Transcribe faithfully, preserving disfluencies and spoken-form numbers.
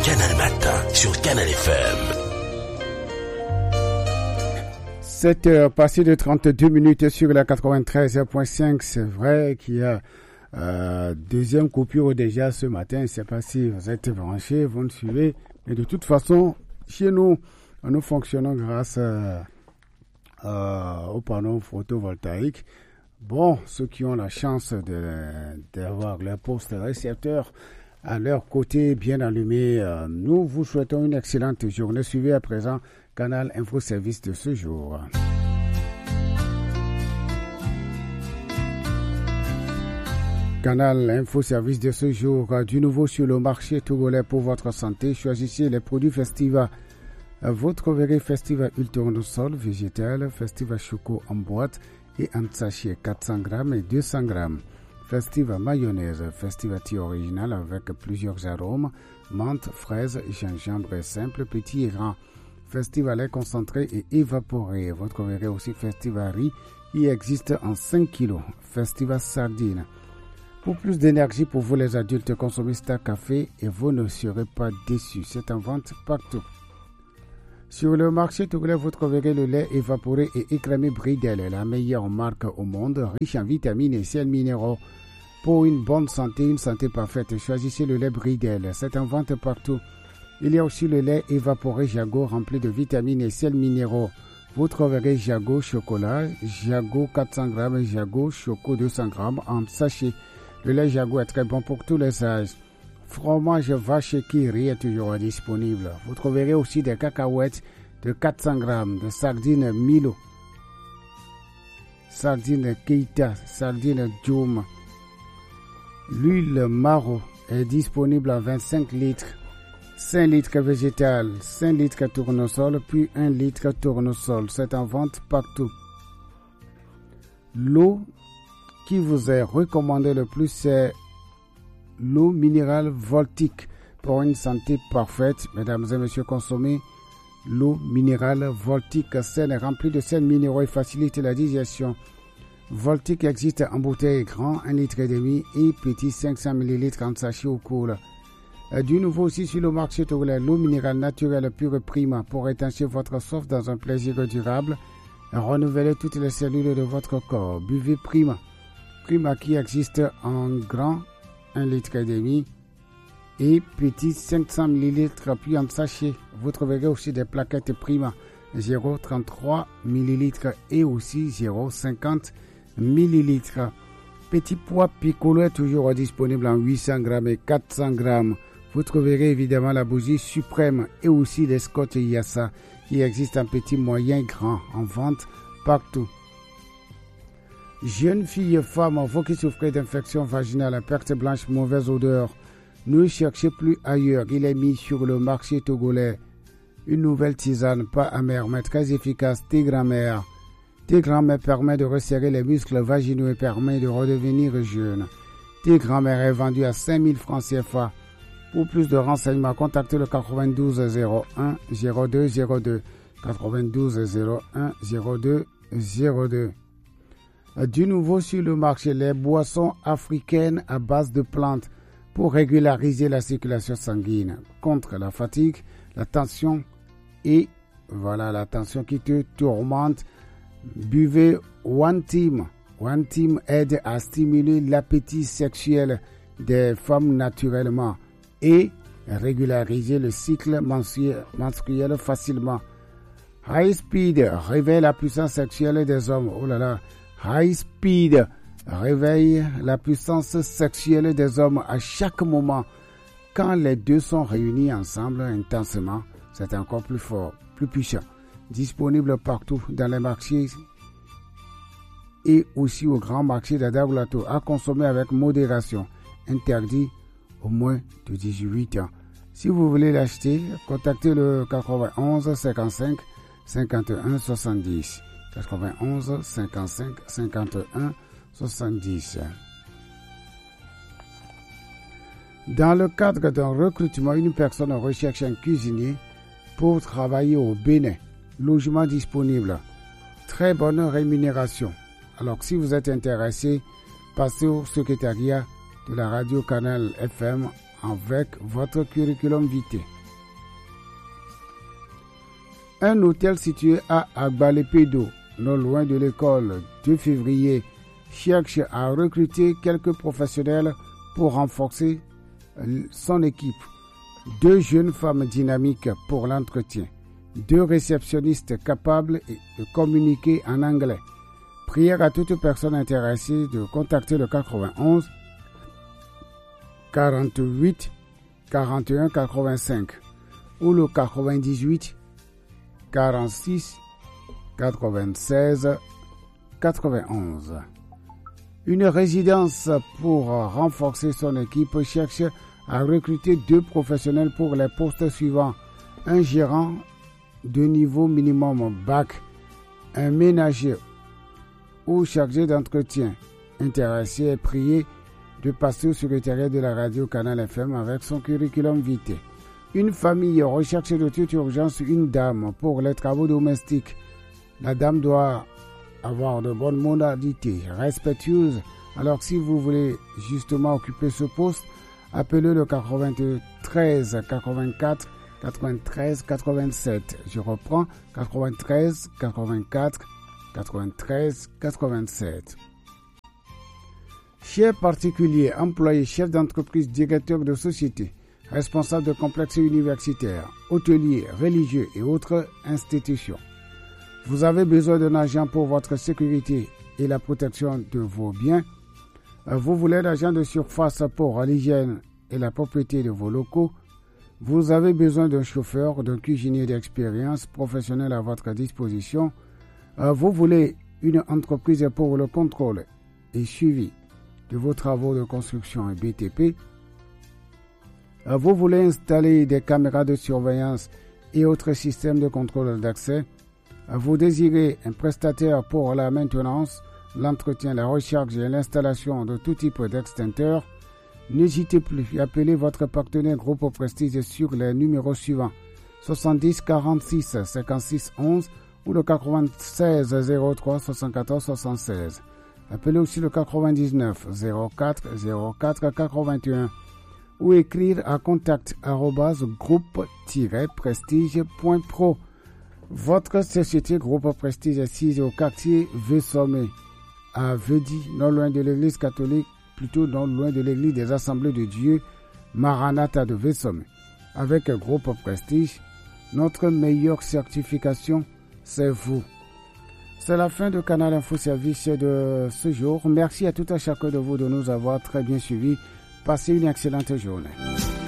Canal Matin sur Canal F M. sept heures passées de trente-deux minutes sur la quatre-vingt-treize virgule cinq. C'est vrai qu'il y a euh, deuxième coupure déjà ce matin. Je ne sais pas si vous êtes branchés, vous nous suivez. Mais de toute façon, chez nous, nous fonctionnons grâce euh, euh, aux panneaux photovoltaïques. Bon, ceux qui ont la chance de, d'avoir leur poste récepteur à leur côté bien allumé, euh, nous vous souhaitons une excellente journée. Suivez à présent Canal Info Service de ce jour. Canal Info Service de ce jour. Du nouveau sur le marché togolais pour votre santé. Choisissez les produits Festiva. Vous trouverez Festiva Huile Tournesol végétal, Festiva Choco en boîte et en sachet quatre cents grammes et deux cents grammes. Festiva mayonnaise, Festiva thé original avec plusieurs arômes, menthe, fraise, gingembre simple, petit et grand. Festiva lait concentré et évaporé. Vous trouverez aussi Festiva riz qui existe en cinq kilos. Festiva sardine. Pour plus d'énergie pour vous les adultes, consommez Star Café et vous ne serez pas déçus. C'est en vente partout. Sur le marché togolais, vous trouverez le lait évaporé et écrémé Bridel, la meilleure marque au monde, riche en vitamines et sels minéraux. Pour une bonne santé, une santé parfaite, choisissez le lait Bridel. C'est en vente partout. Il y a aussi le lait évaporé Jago rempli de vitamines et sels minéraux. Vous trouverez Jago chocolat, Jago quatre cents grammes et Jago choco deux cents grammes en sachet. Le lait Jago est très bon pour tous les âges. Fromage vache qui rit est toujours disponible. Vous trouverez aussi des cacahuètes de quatre cents grammes, de sardines Milo, sardines Keita, sardines Djoum. L'huile Maro est disponible à vingt-cinq litres. cinq litres végétal, cinq litres tournesol, puis un litre tournesol. C'est en vente partout. L'eau qui vous est recommandée le plus, c'est l'eau minérale Voltic. Pour une santé parfaite, mesdames et messieurs, consommez l'eau minérale Voltic saine remplie de sels minéraux et facilite la digestion. Voltic existe en bouteille grand, un litre et demi et petit cinq cents millilitres en sachet au cool. Du nouveau aussi sur le marché togolais, l'eau minérale naturelle pure Prima pour étancher votre soif dans un plaisir durable. Renouvelez toutes les cellules de votre corps. Buvez Prima. Prima qui existe en grand, un litre et demi et petit cinq cents millilitres puis en sachet. Vous trouverez aussi des plaquettes Prima zéro virgule trente-trois millilitres et aussi zéro virgule cinquante millilitres. Petit pois piccolo est toujours disponible en huit cents grammes et quatre cents grammes. Vous trouverez évidemment la bougie suprême et aussi les Scott Yassa qui existent en petit, moyen, grand, en vente partout. Jeunes filles, femmes, vous qui souffrez d'infection vaginale, perte blanche, mauvaise odeur, ne cherchez plus ailleurs. Il est mis sur le marché togolais. Une nouvelle tisane, pas amère, mais très efficace, thé grand-mère. Thé grand-mère permet de resserrer les muscles vaginaux et permet de redevenir jeune. Thé grand-mère est vendu à cinq mille francs C F A. Pour plus de renseignements, contactez le quatre-vingt-douze zéro un zéro deux zéro deux. quatre-vingt-douze zéro un zéro deux zéro deux. Du nouveau sur le marché, les boissons africaines à base de plantes pour régulariser la circulation sanguine, contre la fatigue, la tension et voilà la tension qui te tourmente. Buvez One Team. One Team aide à stimuler l'appétit sexuel des femmes naturellement et régulariser le cycle menstruel facilement. High Speed réveille la puissance sexuelle des hommes. Oh là là. High Speed réveille la puissance sexuelle des hommes à chaque moment. Quand les deux sont réunis ensemble intensément, c'est encore plus fort, plus puissant. Disponible partout dans les marchés et aussi au grand marché d'Adagulato. À consommer avec modération. Interdit au moins de dix-huit ans. Si vous voulez l'acheter, contactez le quatre-vingt-onze cinquante-cinq cinquante et un soixante-dix. quatre-vingt-onze cinquante-cinq cinquante et un soixante-dix. Dans le cadre d'un recrutement, une personne recherche un cuisinier pour travailler au Bénin. Logement disponible. Très bonne rémunération. Alors, si vous êtes intéressé, passez au secrétariat de la radio Canal F M avec votre curriculum vitae. Un hôtel situé à Agbalepedo, non loin de l'école, deux février, cherche à recruter quelques professionnels pour renforcer son équipe. Deux jeunes femmes dynamiques pour l'entretien. Deux réceptionnistes capables de communiquer en anglais. Prière à toute personne intéressée de contacter le quatre-vingt-onze quarante-huit quarante et un quatre-vingt-cinq ou le quatre-vingt-dix-huit quarante-six quatre-vingt-seize quatre-vingt-onze. Une résidence pour renforcer son équipe cherche à recruter deux professionnels pour les postes suivants. Un gérant de niveau minimum bac, un ménager ou chargé d'entretien. Intéressé est prié de passer au secrétariat de la radio Canal F M avec son curriculum vitae. Une famille recherche de toute urgence une dame pour les travaux domestiques. La dame doit avoir de bonnes modalités, respectueuses. Alors si vous voulez justement occuper ce poste, appelez le quatre-vingt-treize quatre-vingt-quatre quatre-vingt-treize quatre-vingt-sept. Je reprends quatre-vingt-treize quatre-vingt-quatre quatre-vingt-treize quatre-vingt-sept. Chers particuliers, employés, chefs d'entreprise, directeurs de société, responsables de complexes universitaires, hôteliers, religieux et autres institutions. Vous avez besoin d'un agent pour votre sécurité et la protection de vos biens. Vous voulez un agent de surface pour l'hygiène et la propriété de vos locaux. Vous avez besoin d'un chauffeur, d'un cuisinier d'expérience professionnel à votre disposition. Vous voulez une entreprise pour le contrôle et suivi de vos travaux de construction et B T P. Vous voulez installer des caméras de surveillance et autres systèmes de contrôle d'accès. Vous désirez un prestataire pour la maintenance, l'entretien, la recharge et l'installation de tout type d'extincteurs. N'hésitez plus à appeler votre partenaire Groupe Prestige sur les numéros suivants soixante-dix quarante-six cinquante-six onze ou le quatre-vingt-seize zéro trois soixante-quatorze soixante-seize. Appelez aussi le quatre-vingt-dix-neuf zéro quatre zéro quatre quatre-vingt-un ou écrire à contact arobase groupe tiret prestige point pro. Votre société Groupe Prestige est située au quartier Vessomé, à Vedi, non loin de l'église catholique, plutôt non loin de l'église des Assemblées de Dieu, Maranatha de Vessomé. Avec Groupe Prestige, notre meilleure certification, c'est vous. C'est la fin de Canal Info Service de ce jour. Merci à tout à chacun de vous de nous avoir très bien suivis. Passez une excellente journée.